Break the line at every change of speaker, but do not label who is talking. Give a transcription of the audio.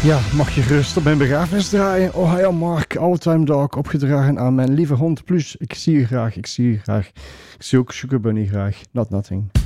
Ja, mag je gerust op mijn begrafenis draaien. Ohio Mark, All-Time Dog, opgedragen aan mijn lieve hond. Plus, ik zie je graag, ik zie je graag. Ik zie ook Sugar Bunny graag. Not nothing.